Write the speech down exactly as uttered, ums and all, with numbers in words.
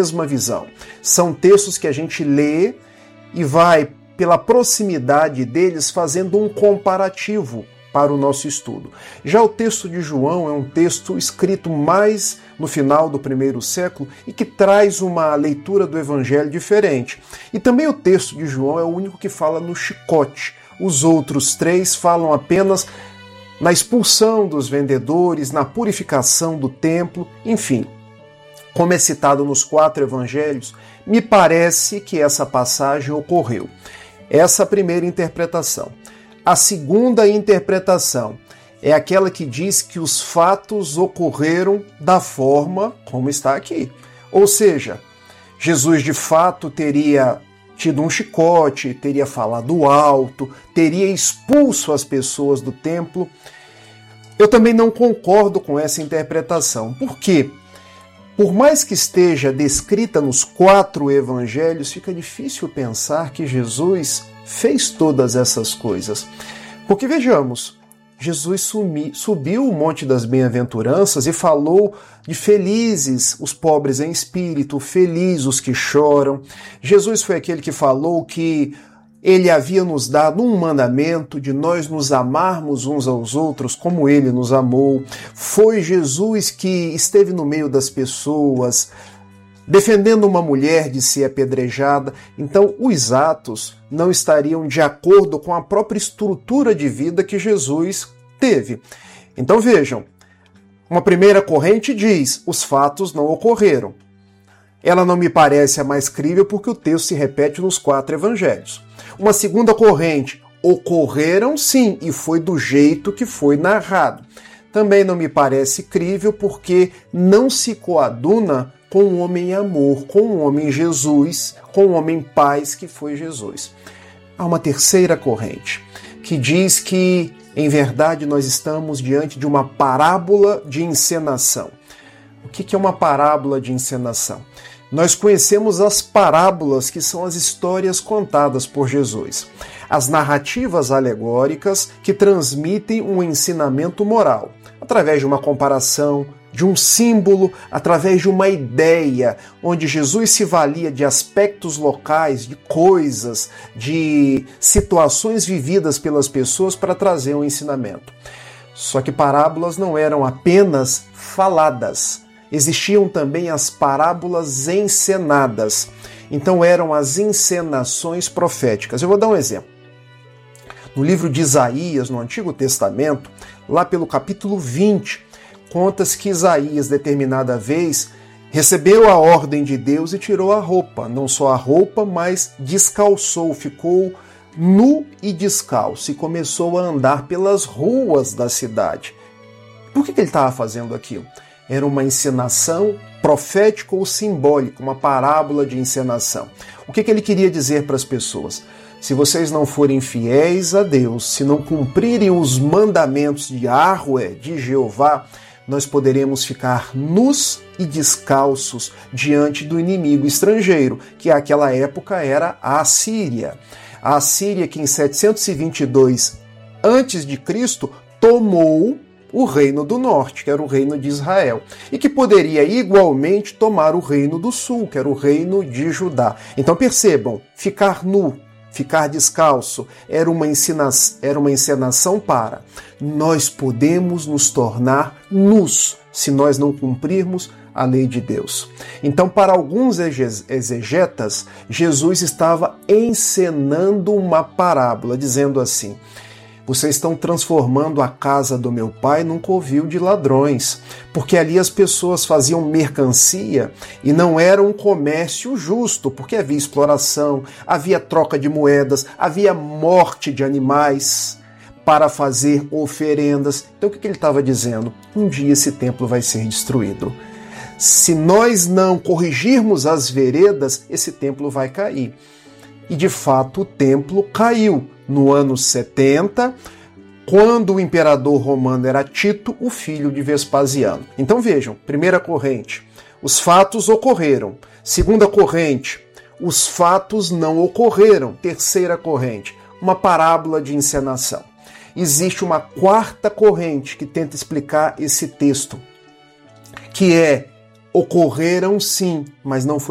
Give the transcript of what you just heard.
mesma visão. São textos que a gente lê e vai, pela proximidade deles, fazendo um comparativo para o nosso estudo. Já o texto de João é um texto escrito mais no final do primeiro século e que traz uma leitura do evangelho diferente. E também o texto de João é o único que fala no chicote. Os outros três falam apenas na expulsão dos vendedores, na purificação do templo, enfim. Como é citado nos quatro evangelhos, me parece que essa passagem ocorreu. Essa é a primeira interpretação. A segunda interpretação é aquela que diz que os fatos ocorreram da forma como está aqui. Ou seja, Jesus de fato teria tido um chicote, teria falado alto, teria expulso as pessoas do templo. Eu também não concordo com essa interpretação. Por quê? Por mais que esteja descrita nos quatro evangelhos, fica difícil pensar que Jesus fez todas essas coisas. Porque vejamos, Jesus sumi, subiu o Monte das Bem-aventuranças e falou de felizes os pobres em espírito, felizes os que choram. Jesus foi aquele que falou que ele havia nos dado um mandamento de nós nos amarmos uns aos outros como ele nos amou. Foi Jesus que esteve no meio das pessoas, defendendo uma mulher de ser apedrejada. Então, os atos não estariam de acordo com a própria estrutura de vida que Jesus teve. Então, vejam, uma primeira corrente diz, os fatos não ocorreram. Ela não me parece a mais crível porque o texto se repete nos quatro evangelhos. Uma segunda corrente, ocorreram sim, e foi do jeito que foi narrado. Também não me parece crível porque não se coaduna com o homem amor, com o homem Jesus, com o homem paz que foi Jesus. Há uma terceira corrente, que diz que, em verdade, nós estamos diante de uma parábola de encenação. O que é uma parábola de encenação? Nós conhecemos as parábolas, que são as histórias contadas por Jesus. As narrativas alegóricas que transmitem um ensinamento moral, através de uma comparação, de um símbolo, através de uma ideia, onde Jesus se valia de aspectos locais, de coisas, de situações vividas pelas pessoas para trazer um ensinamento. Só que parábolas não eram apenas faladas. Existiam também as parábolas encenadas. Então eram as encenações proféticas. Eu vou dar um exemplo. No livro de Isaías, no Antigo Testamento, lá pelo capítulo vinte, conta-se que Isaías, determinada vez, recebeu a ordem de Deus e tirou a roupa. Não só a roupa, mas descalçou, ficou nu e descalço e começou a andar pelas ruas da cidade. Por que ele estava fazendo aquilo? Era uma encenação profética ou simbólica, uma parábola de encenação. O que ele queria dizer para as pessoas? Se vocês não forem fiéis a Deus, se não cumprirem os mandamentos de Yahweh, de Jeová, nós poderemos ficar nus e descalços diante do inimigo estrangeiro, que naquela época era a Assíria. A Assíria que em setecentos e vinte e dois antes de Cristo tomou o reino do norte, que era o reino de Israel, e que poderia igualmente tomar o reino do sul, que era o reino de Judá. Então percebam, ficar nu, ficar descalço, era uma, ensina... era uma encenação para nós podemos nos tornar nus se nós não cumprirmos a lei de Deus. Então, para alguns exegetas, Jesus estava encenando uma parábola, dizendo assim: vocês estão transformando a casa do meu pai num covil de ladrões, porque ali as pessoas faziam mercancia e não era um comércio justo, porque havia exploração, havia troca de moedas, havia morte de animais para fazer oferendas. Então o que ele estava dizendo? Um dia esse templo vai ser destruído. Se nós não corrigirmos as veredas, esse templo vai cair. E de fato o templo caiu no ano setenta, quando o imperador romano era Tito, o filho de Vespasiano. Então vejam, primeira corrente, os fatos ocorreram. Segunda corrente, os fatos não ocorreram. Terceira corrente, uma parábola de encenação. Existe uma quarta corrente que tenta explicar esse texto, que é: ocorreram sim, mas não foi